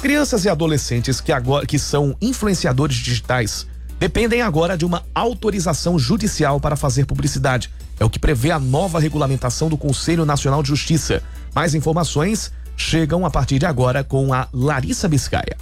Crianças e adolescentes que são influenciadores digitais dependem agora de uma autorização judicial para fazer publicidade. É o que prevê a nova regulamentação do Conselho Nacional de Justiça. Mais informações chegam a partir de agora com a Larissa Biscaia.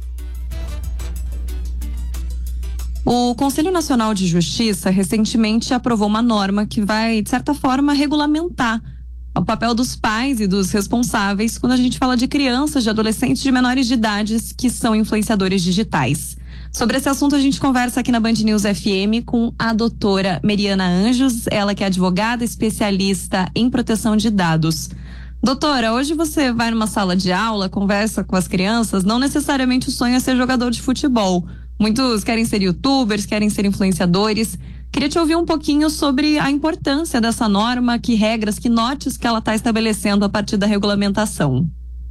O Conselho Nacional de Justiça recentemente aprovou uma norma que vai, de certa forma, regulamentar o papel dos pais e dos responsáveis quando a gente fala de crianças, de adolescentes, de menores de idades que são influenciadores digitais. Sobre esse assunto a gente conversa aqui na Band News FM com a doutora Meriana Anjos, ela que é advogada especialista em proteção de dados. Doutora, hoje você vai numa sala de aula, conversa com as crianças, não necessariamente o sonho é ser jogador de futebol. Muitos querem ser youtubers, querem ser influenciadores. Queria te ouvir um pouquinho sobre a importância dessa norma, que regras, que nortes que ela está estabelecendo a partir da regulamentação.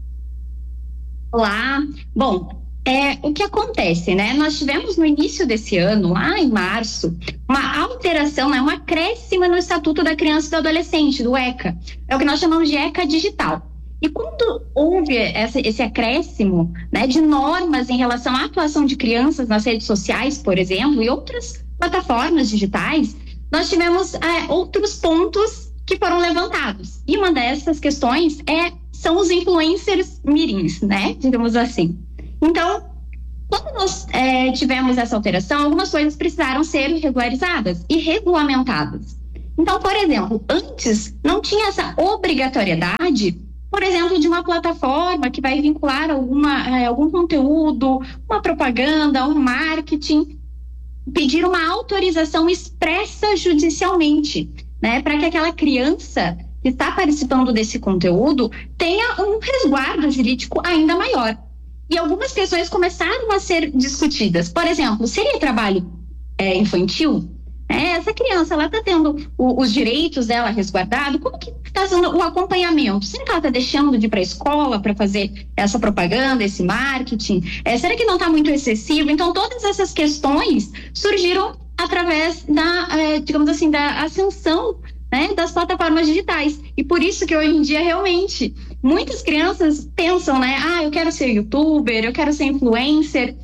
Olá, bom, o que acontece, né? Nós tivemos no início desse ano, lá em março, uma alteração, né? Um acréscimo no Estatuto da Criança e do Adolescente, do ECA. É o que nós chamamos de ECA digital. E quando houve esse acréscimo, né, de normas em relação à atuação de crianças nas redes sociais, por exemplo, e outras plataformas digitais, nós tivemos outros pontos que foram levantados. E uma dessas questões são os influencers mirins, né, digamos assim. Então, quando nós tivemos essa alteração, algumas coisas precisaram ser regularizadas e regulamentadas. Então, por exemplo, antes não tinha essa obrigatoriedade, por exemplo, de uma plataforma que vai vincular algum conteúdo, uma propaganda, um marketing, pedir uma autorização expressa judicialmente, né, para que aquela criança que está participando desse conteúdo tenha um resguardo jurídico ainda maior. E algumas questões começaram a ser discutidas. Por exemplo, seria trabalho infantil? Essa criança, ela está tendo os direitos dela resguardados? Como que está sendo o acompanhamento? Será que ela está deixando de ir para a escola para fazer essa propaganda, esse marketing? Será que não está muito excessivo? Então, todas essas questões surgiram através digamos assim, da ascensão, né, das plataformas digitais. E por isso que hoje em dia, realmente, muitas crianças pensam, né? Eu quero ser youtuber, eu quero ser influencer.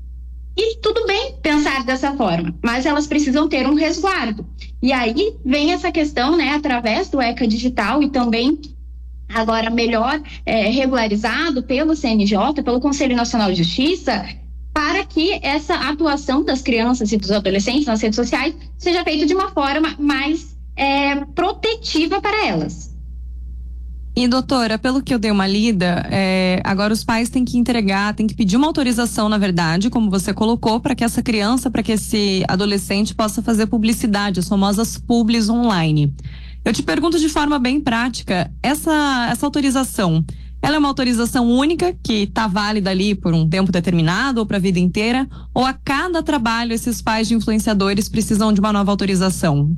E tudo bem pensar dessa forma, mas elas precisam ter um resguardo. E aí vem essa questão, né, através do ECA digital e também agora melhor regularizado pelo CNJ, pelo Conselho Nacional de Justiça, para que essa atuação das crianças e dos adolescentes nas redes sociais seja feita de uma forma mais protetiva para elas. E doutora, pelo que eu dei uma lida, agora os pais têm que têm que pedir uma autorização, na verdade, como você colocou, para que essa criança, para que esse adolescente possa fazer publicidade, as famosas publis online. Eu te pergunto de forma bem prática, essa autorização, ela é uma autorização única que está válida ali por um tempo determinado ou para a vida inteira, ou a cada trabalho esses pais de influenciadores precisam de uma nova autorização?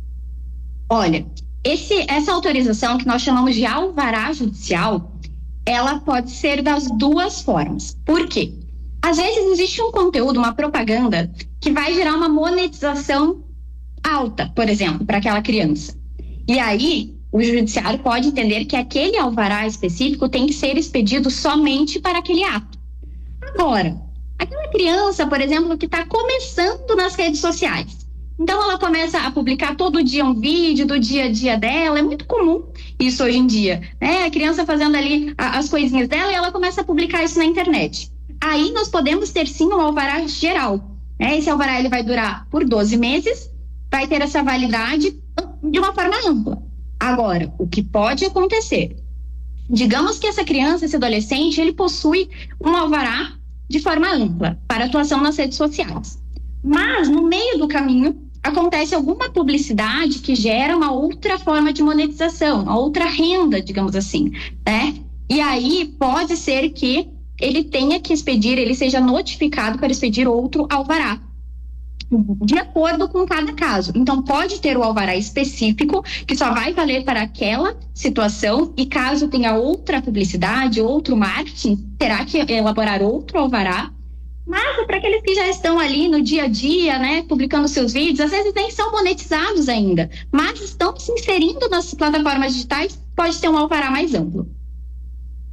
Olha, essa autorização que nós chamamos de alvará judicial, ela pode ser das duas formas. Por quê? Às vezes existe um conteúdo, uma propaganda, que vai gerar uma monetização alta, por exemplo, para aquela criança. E aí, o judiciário pode entender que aquele alvará específico tem que ser expedido somente para aquele ato. Agora, aquela criança, por exemplo, que está começando nas redes sociais, então ela começa a publicar todo dia um vídeo do dia a dia dela, é muito comum isso hoje em dia, né? A criança fazendo ali as coisinhas dela e ela começa a publicar isso na internet. Aí nós podemos ter sim um alvará geral, né? Esse alvará ele vai durar por 12 meses, vai ter essa validade de uma forma ampla. Agora, o que pode acontecer? Digamos que essa criança, esse adolescente, ele possui um alvará de forma ampla para atuação nas redes sociais. Mas, no meio do caminho, acontece alguma publicidade que gera uma outra forma de monetização, uma outra renda, digamos assim, né? E aí pode ser que ele tenha que expedir, ele seja notificado para expedir outro alvará, de acordo com cada caso. Então, pode ter o alvará específico, que só vai valer para aquela situação, e caso tenha outra publicidade, outro marketing, terá que elaborar outro alvará. Mas para aqueles que já estão ali no dia a dia, né, publicando seus vídeos, às vezes nem são monetizados ainda, mas estão se inserindo nas plataformas digitais, pode ter um alvará mais amplo.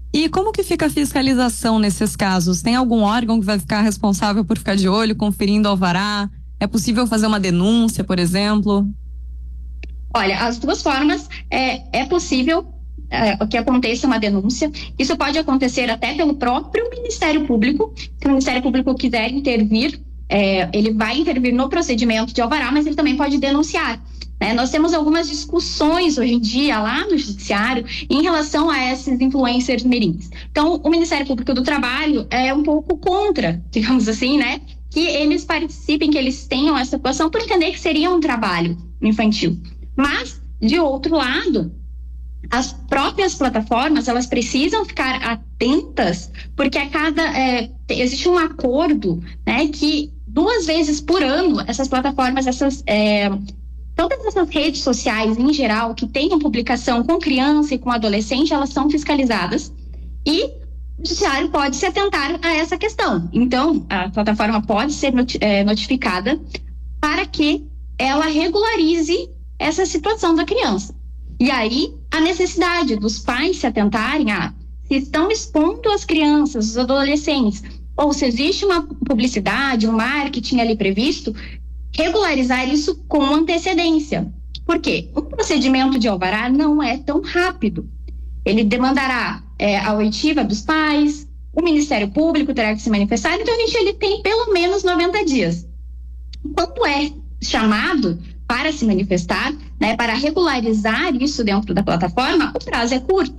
E como que fica a fiscalização nesses casos? Tem algum órgão que vai ficar responsável por ficar de olho, conferindo o alvará? É possível fazer uma denúncia, por exemplo? Olha, as duas formas é possível que aconteça uma denúncia. Isso pode acontecer até pelo próprio Ministério Público. Se o Ministério Público quiser intervir, ele vai intervir no procedimento de alvará, mas ele também pode denunciar. Nós temos algumas discussões hoje em dia lá no Judiciário em relação a esses influencers mirins. Então, o Ministério Público do Trabalho é um pouco contra, digamos assim, que eles participem, que eles tenham essa atuação por entender que seria um trabalho infantil. Mas, de outro lado, as próprias plataformas, elas precisam ficar atentas, porque existe um acordo, que 2 vezes por ano essas plataformas, todas essas redes sociais em geral que tenham publicação com criança e com adolescente, elas são fiscalizadas e o judiciário pode se atentar a essa questão. Então, a plataforma pode ser notificada para que ela regularize essa situação da criança. E aí, a necessidade dos pais se atentarem se estão expondo as crianças, os adolescentes, ou se existe uma publicidade, um marketing ali previsto, regularizar isso com antecedência. Por quê? O procedimento de alvará não é tão rápido. Ele demandará a oitiva dos pais, o Ministério Público terá que se manifestar, então ele tem pelo menos 90 dias. Quando é chamado para se manifestar, para regularizar isso dentro da plataforma, o prazo é curto.